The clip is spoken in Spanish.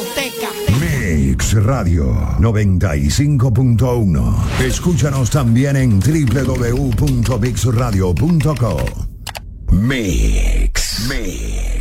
discoteca. Mix Radio 95.1. Escúchanos también en www.mixradio.co. Mix.